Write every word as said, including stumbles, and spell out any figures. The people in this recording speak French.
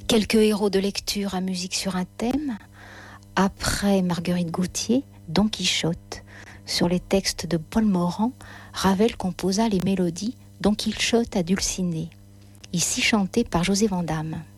Quelques héros de lecture à musique sur un thème. Après Marguerite Gauthier, Don Quichotte. Sur les textes de Paul Morand, Ravel composa les mélodies Don Quichotte à Dulcinée, ici chantées par José Vandamme.